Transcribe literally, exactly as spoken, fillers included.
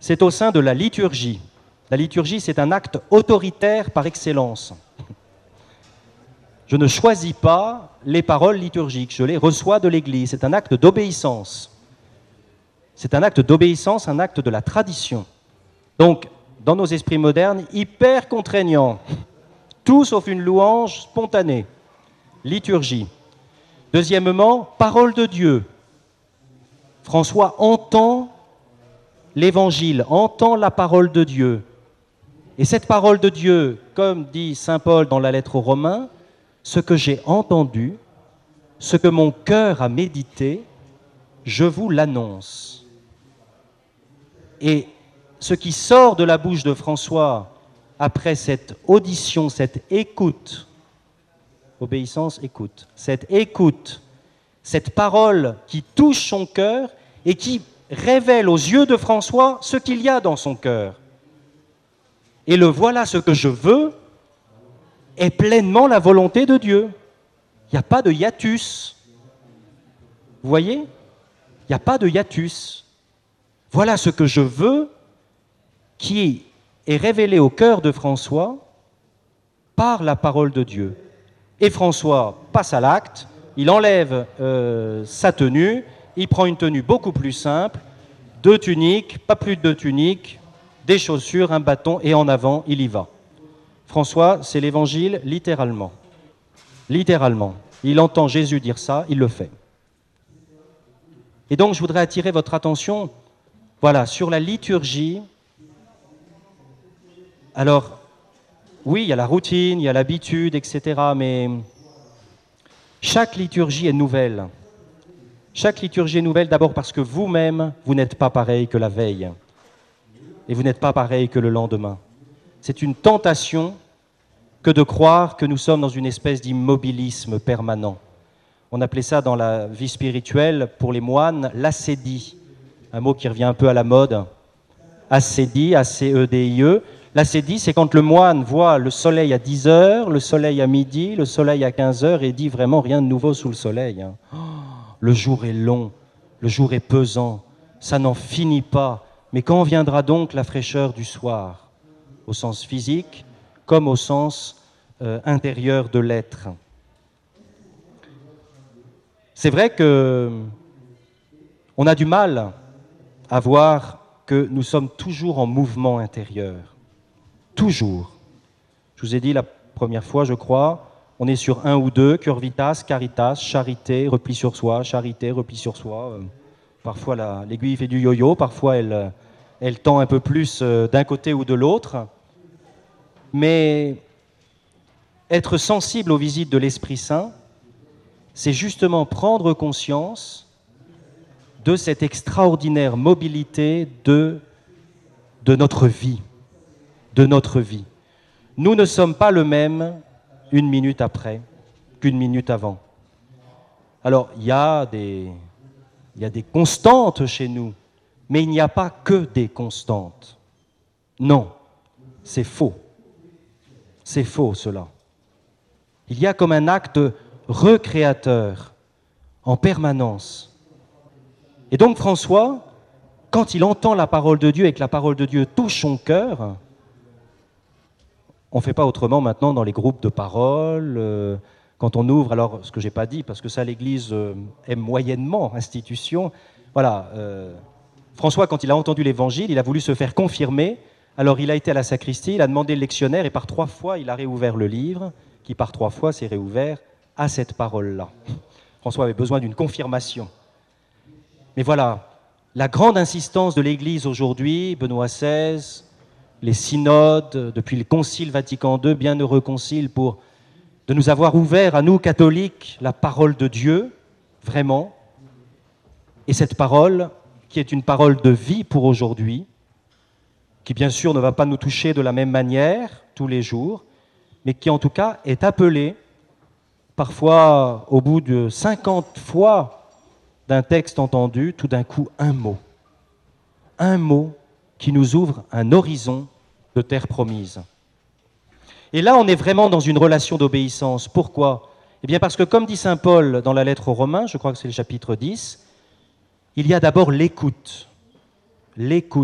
c'est au sein de la liturgie. La liturgie, c'est un acte autoritaire par excellence. Je ne choisis pas les paroles liturgiques, je les reçois de l'Église. C'est un acte d'obéissance. C'est un acte d'obéissance, un acte de la tradition. Donc, dans nos esprits modernes, hyper contraignant. Tout sauf une louange spontanée. Liturgie. Deuxièmement, parole de Dieu. François entend l'Évangile, entend la parole de Dieu. Et cette parole de Dieu, comme dit saint Paul dans la lettre aux Romains, ce que j'ai entendu, ce que mon cœur a médité, je vous l'annonce. Et ce qui sort de la bouche de François après cette audition, cette écoute, obéissance, écoute, cette écoute, cette parole qui touche son cœur et qui révèle aux yeux de François ce qu'il y a dans son cœur. Et le voilà ce que je veux est pleinement la volonté de Dieu. Il n'y a pas de hiatus. Vous voyez ? Il n'y a pas de hiatus. Voilà ce que je veux qui est révélé au cœur de François par la parole de Dieu. Et François passe à l'acte, il enlève euh, sa tenue, il prend une tenue beaucoup plus simple, deux tuniques, pas plus de deux tuniques, des chaussures, un bâton, et en avant, il y va. François, c'est l'Évangile littéralement. Littéralement. Il entend Jésus dire ça, il le fait. Et donc, je voudrais attirer votre attention, voilà, sur la liturgie. Alors, oui, il y a la routine, il y a l'habitude, et cetera, mais chaque liturgie est nouvelle. Chaque liturgie est nouvelle d'abord parce que vous-même, vous n'êtes pas pareil que la veille. Et vous n'êtes pas pareil que le lendemain. C'est une tentation que de croire que nous sommes dans une espèce d'immobilisme permanent. On appelait ça dans la vie spirituelle, pour les moines, l'ascédie. Un mot qui revient un peu à la mode. Ascédie, A C E D I E. L'ascédie, c'est quand le moine voit le soleil à dix heures, le soleil à midi, le soleil à quinze heures et dit vraiment rien de nouveau sous le soleil. Hein. Oh, le jour est long, le jour est pesant, ça n'en finit pas. Mais quand viendra donc la fraîcheur du soir, au sens physique comme au sens euh, intérieur de l'être? C'est vrai que on a du mal à voir que nous sommes toujours en mouvement intérieur. Toujours. Je vous ai dit la première fois, je crois, on est sur un ou deux, cœur vitas, caritas, charité, repli sur soi, charité, repli sur soi. Parfois la, l'aiguille fait du yo-yo, parfois elle, elle tend un peu plus d'un côté ou de l'autre. Mais être sensible aux visites de l'Esprit Saint, c'est justement prendre conscience de cette extraordinaire mobilité de, de notre vie. de notre vie. Nous ne sommes pas le même une minute après qu'une minute avant. Alors, il y a des, il y a des constantes chez nous, mais il n'y a pas que des constantes. Non, c'est faux. C'est faux, cela. Il y a comme un acte recréateur en permanence. Et donc, François, quand il entend la parole de Dieu et que la parole de Dieu touche son cœur, on ne fait pas autrement maintenant dans les groupes de parole, euh, quand on ouvre, alors ce que je n'ai pas dit, parce que ça l'Église euh, aime moyennement, institution, voilà, euh, François, quand il a entendu l'Évangile, il a voulu se faire confirmer, alors il a été à la sacristie, il a demandé le lectionnaire, et par trois fois, il a réouvert le livre, qui par trois fois s'est réouvert à cette parole-là. François avait besoin d'une confirmation. Mais voilà, la grande insistance de l'Église aujourd'hui, Benoît seize, les synodes, depuis le Concile Vatican deux, bienheureux concile, pour de nous avoir ouvert à nous, catholiques, la parole de Dieu, vraiment. Et cette parole, qui est une parole de vie pour aujourd'hui, qui bien sûr ne va pas nous toucher de la même manière tous les jours, mais qui en tout cas est appelée, parfois au bout de cinquante fois d'un texte entendu, tout d'un coup un mot. Un mot qui nous ouvre un horizon de terre promise. Et là, on est vraiment dans une relation d'obéissance. Pourquoi ? Eh bien parce que, comme dit saint Paul dans la lettre aux Romains, je crois que c'est le chapitre dix, il y a d'abord l'écoute. L'écoute.